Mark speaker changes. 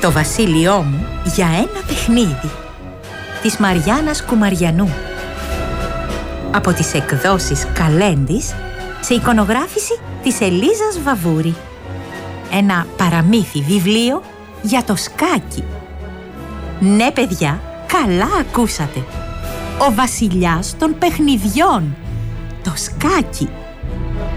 Speaker 1: Το βασίλειό μου για ένα παιχνίδι, της Μαριάννας Κουμαριανού. Από τις εκδόσεις Καλέντης, σε εικονογράφηση της Ελίζας Βαβούρη. Ένα παραμύθι βιβλίο για το σκάκι. Ναι, παιδιά, καλά ακούσατε. Ο βασιλιάς των παιχνιδιών. Το σκάκι.